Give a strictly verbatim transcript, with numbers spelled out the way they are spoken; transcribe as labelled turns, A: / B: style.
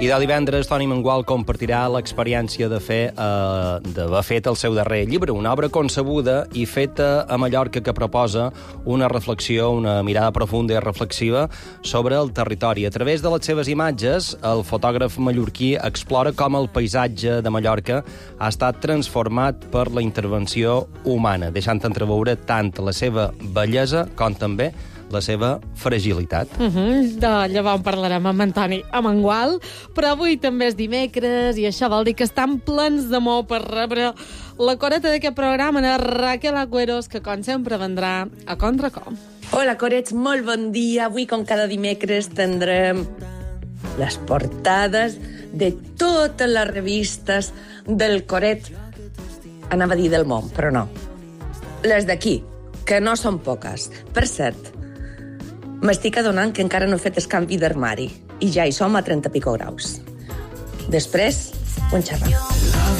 A: I de divendres, Toni Mengual compartirà l'experiència de fer eh, d'haver fet el seu darrer llibre, una obra concebuda i feta a Mallorca que proposa una reflexió, una mirada profunda i reflexiva sobre el territori. A través de les seves imatges, el fotògraf mallorquí explora com el paisatge de Mallorca ha estat transformat per la intervenció humana, deixant entreveure tant la seva bellesa com també la seva fragilitat.
B: Uh -huh. De llavors parlarem amb Antoni Amengual, però avui també és dimecres i això vol dir que estan plens d'amor per rebre la coreta d'aquest programa de Raquel Agüeros, que com sempre vendrà a contracom.
C: Hola, corets, molt bon dia. Avui, com cada dimecres, tindrem les portades de totes les revistes del coret. Anava a dir del món, però no. Les d'aquí, que no són poques. Per cert, m'estic adonant que encara no he fet el canvi d'armari i ja hi som a trenta pico graus. Després, un xerrat.